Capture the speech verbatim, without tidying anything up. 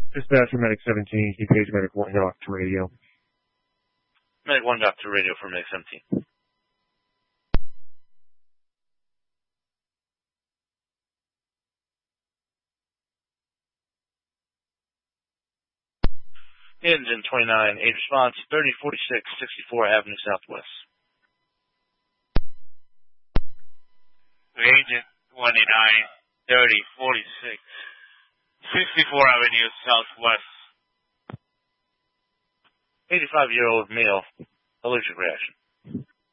Dispatcher, Medic seventeen, keep page Medic one off to radio. Medic one dock to radio for Medic seventeen. Engine twenty-nine, aid response, thirty forty-six, sixty-four Avenue Southwest. Agent twenty-nine, thirty forty-six, sixty-four Avenue Southwest. eighty-five-year-old male, allergic reaction.